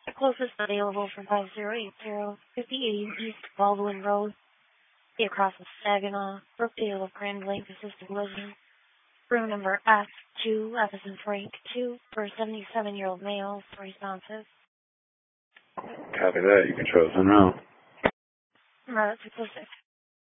The closest available for 5080 East Baldwin Road, across the Saginaw, Brookdale of Grand Lake Assisted Living. Room number F2, F as in Frank, 2, for a 77-year-old male, responsive. Copy that. You can show us in now. That's exclusive.